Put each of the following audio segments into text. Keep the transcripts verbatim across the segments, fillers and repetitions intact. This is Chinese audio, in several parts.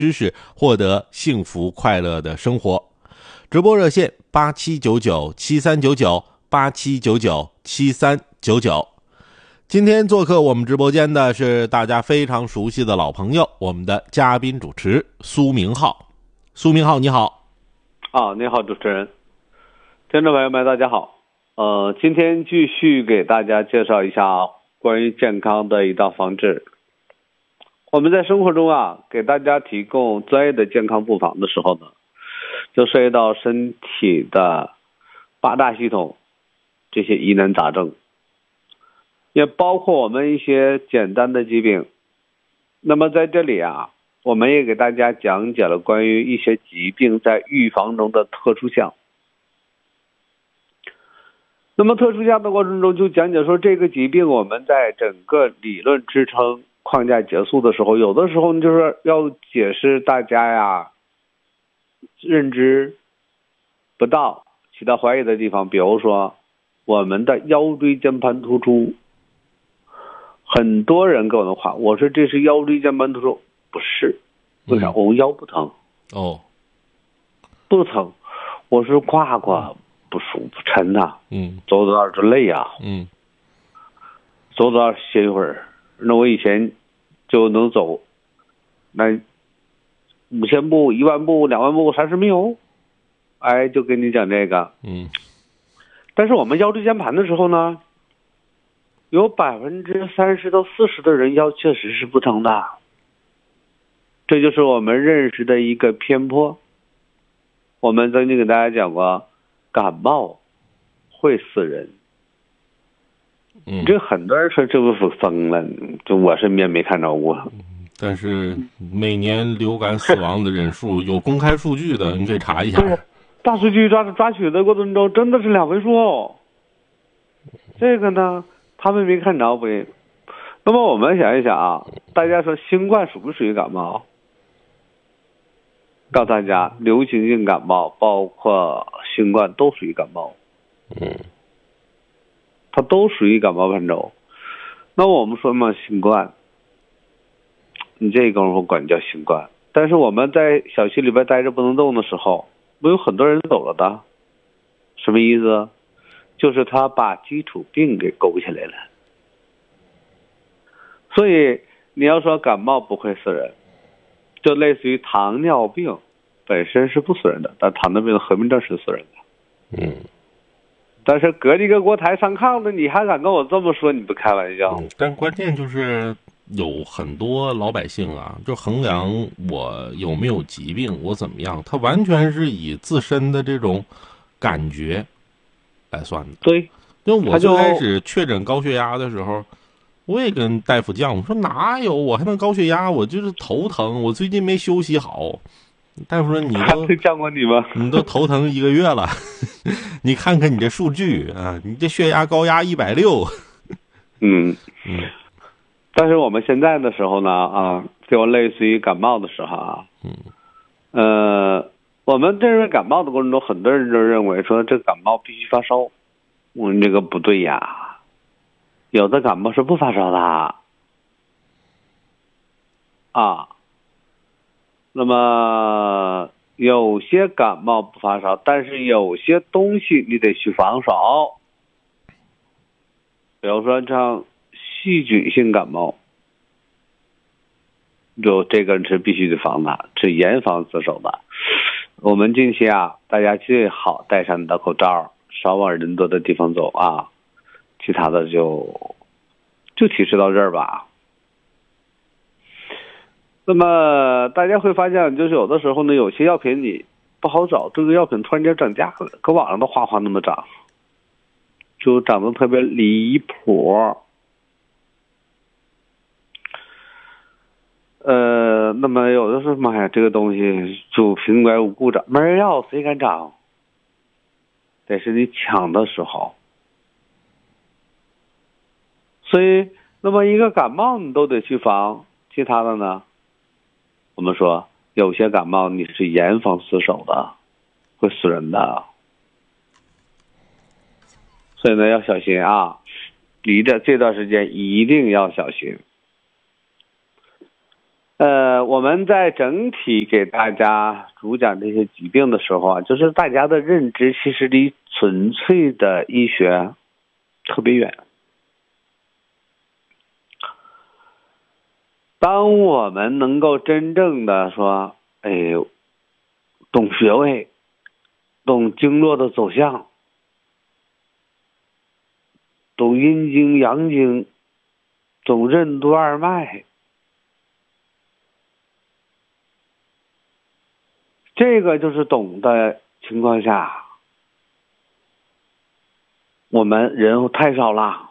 知识，获得幸福快乐的生活。直播热线八七九九七三九九八七九九七三九九。今天做客我们直播间的是大家非常熟悉的老朋友，我们的嘉宾主持苏明浩。苏明浩你好。 啊，你好主持人，听众朋友们大家好。呃，今天继续给大家介绍一下关于健康的一道方治。我们在生活中啊，给大家提供专业的健康步伐的时候呢，就涉及到身体的八大系统这些疑难杂症，也包括我们一些简单的疾病。那么在这里啊，我们也给大家讲解了关于一些疾病在预防中的特殊项。那么特殊项的过程中就讲解说，这个疾病我们在整个理论支撑框架结束的时候，有的时候就是要解释大家呀认知不到其他怀疑的地方。比如说我们的腰椎间盘突出，很多人跟我的话，我说这是腰椎间盘突出，不是，为啥？我腰不疼哦， 不疼，我是胯胯不舒服沉呐， 嗯， 走到哪儿就累啊， 嗯， 走到哪儿歇一会儿。那我以前就能走那五千步、一万步、两万步、三十秒，哎，就跟你讲这个， 嗯， 但是我们腰椎间盘的时候呢，有百分之三十到四十的人腰确实是不疼的，这就是我们认识的一个偏颇。我们曾经给大家讲过，感冒会死人。 嗯， 这很多人说这不是疯了，就我身边没看着过。 但是每年流感死亡的人数有公开数据的，你可以查一下。 对，大数据抓抓取的过程中真的是两位数哦。这个呢，他们没看着不？那么我们想一想啊，大家说新冠属不属于感冒？告诉大家，流行性感冒包括新冠都属于感冒。 嗯， 它都属于感冒范畴。那我们说嘛，新冠，你这功夫管叫新冠，但是我们在小区里边待着不能动的时候，不有很多人走了的？什么意思？就是他把基础病给勾起来了。所以你要说感冒不会死人，就类似于糖尿病本身是不死人的，但糖尿病的合并症是死人的。 嗯， 但是隔一个锅台上炕的，你还敢跟我这么说？你不开玩笑。 嗯，但关键就是有很多老百姓啊，就衡量我有没有疾病，我怎么样，他完全是以自身的这种感觉来算的。 对， 因为我最开始确诊高血压的时候，我也跟大夫讲，我说哪有，我还能高血压？我就是头疼，我最近没休息好。大夫说你都见过你吗？ 你都头疼一个月了，你看看你这数据啊，你这血压高压一百六。 嗯嗯， 但是我们现在的时候呢啊，就类似于感冒的时候啊， 嗯， 呃，我们认为感冒的过程中，很多人就认为说这感冒必须发烧，我们这个不对呀，有的感冒是不发烧的啊。那么有些感冒不发烧，但是有些东西你得去防守，比如说像细菌性感冒，就这个是必须得防的，是严防死守的。我们近期啊，大家最好戴上你的口罩，少往人多的地方走啊，其他的就就提示到这儿吧。那么大家会发现，就是有的时候呢，有些药品你不好找，这个药品突然间涨价了，搁网上都哗哗那么涨，就涨得特别离谱。呃，那么有的时候，妈呀，这个东西就平白无故涨，没人要，谁敢涨？得是你抢的时候。所以，那么一个感冒你都得去防，其他的呢？我们说有些感冒你是严防死守的，会死人的。所以呢，要小心啊！离着这段时间一定要小心。 呃，我们在整体给大家主讲这些疾病的时候啊，就是大家的认知其实离纯粹的医学特别远。当我们能够真正的说，哎，懂穴位，懂经络的走向，懂阴经阳经，懂任督二脉，这个就是懂的情况下，我们人太少了。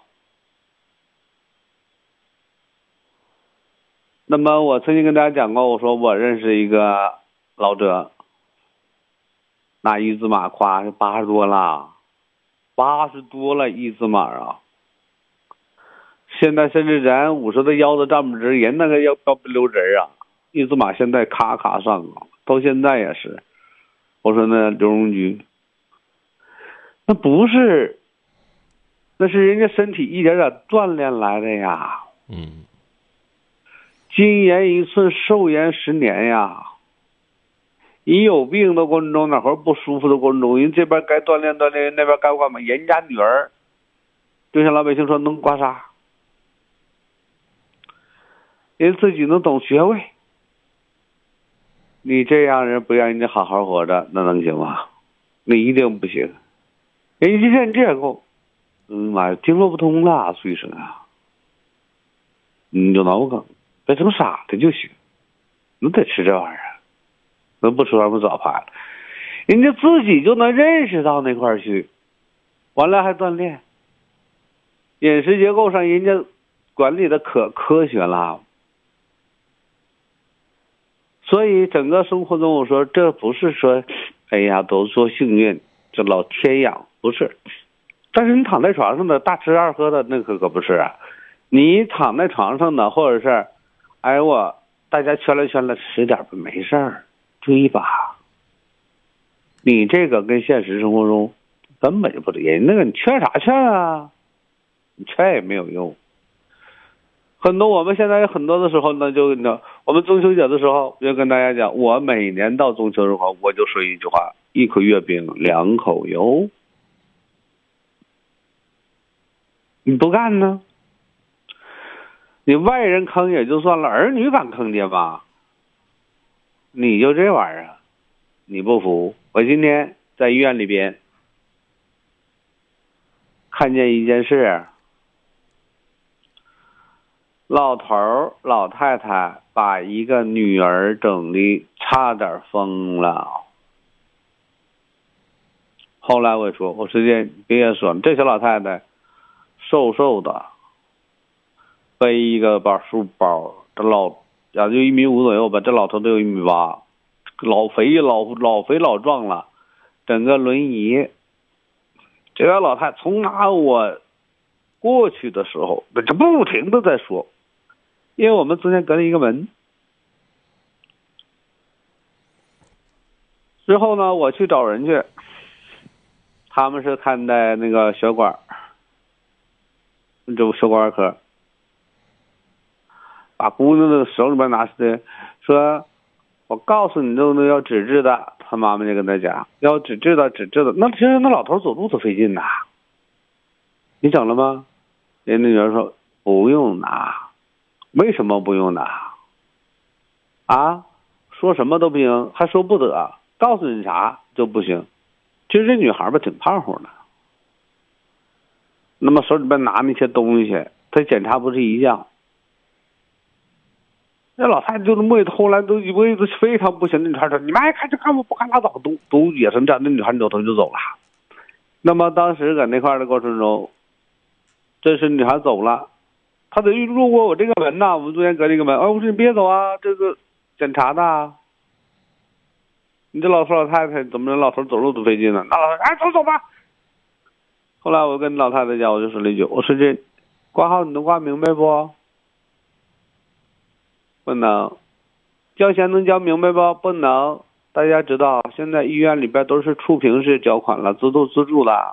那么我曾经跟大家讲过，我说我认识一个老者，那一字马夸是八十多了，八十多了一字马啊！现在甚至咱五十的腰都站不直，人那个腰腰不溜直啊！一字马现在咔咔上啊，到现在也是。我说那刘荣军，那不是，那是人家身体一点点锻炼来的呀。 嗯。 筋延一寸，寿延十年呀！一有病的过程中，哪会不舒服的过程中，人这边该锻炼锻炼，那边该干嘛？人家女儿，就像老百姓说能刮痧，人自己能懂穴位。你这样人不让人家好好活着，那能行吗？那一定不行。人家一认这个，嗯妈呀，经络不通了，所以说啊，你就脑梗。别成傻的就行，你得吃这玩意儿，那不吃完不早怕了。人家自己就能认识到那块儿去，完了还锻炼，饮食结构上人家管理的可科学了。所以整个生活中，我说这不是说，哎呀，都说幸运，这老天养，不是。但是你躺在床上的大吃二喝的那可可不是啊，你躺在床上的或者是。哎，我大家圈来圈来吃点吧，没事儿，就一把。你这个跟现实生活中根本就不对，人那个你劝啥劝啊？你劝也没有用。很多我们现在有很多的时候呢，就呢，我们中秋节的时候，就跟大家讲，我每年到中秋的时候，我就说一句话：一口月饼，两口油。你不干呢？你外人坑也就算了，儿女敢坑爹吗？你就这玩意儿，你不服？我今天在医院里边看见一件事，老头老太太把一个女儿整的差点疯了。后来我说，我直接别说，这小老太太瘦瘦的。背一个包书包，这老也就一米五左右吧，这老头都有一米八，老肥老老肥老壮了，整个轮椅。这个老太从拿我过去的时候，那就不停的在说，因为我们中间隔了一个门。之后呢，我去找人去，他们是看待那个血管，这血管科。把姑娘的手里边拿出来，说：“我告诉你，这都要纸质的。”他妈妈就跟他讲，要纸质的，纸质的。那其实那老头走路都费劲呐。你整了吗？人家女儿说不用拿。为什么不用拿？啊？说什么都不行，还说不得，告诉你啥就不行。其实这女孩吧挺胖乎的，那么手里边拿那些东西，她检查不是一样。那老太太就是妹子，后来都以为都非常不行的女孩说：“你们爱看就看，我不看拉倒。”都都也是这样，那女孩扭头就走了。那么当时在那块的过程中，这是女孩走了，她得路过我这个门呐，我们中间隔这个门。哎，我说你别走啊，这个检查的。你这老头老太太怎么老头走路都费劲呢？那老头哎走走吧。后来我跟老太太讲，我就说了一句，我说这挂号你能挂明白不？不能。交钱能交明白不？不能。大家知道现在医院里边都是触屏式缴款了，自动自助的，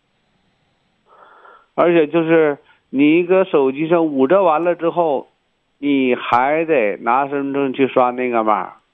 而且就是你一个手机上捂着完了之后， 你还得拿身份证去刷那个码。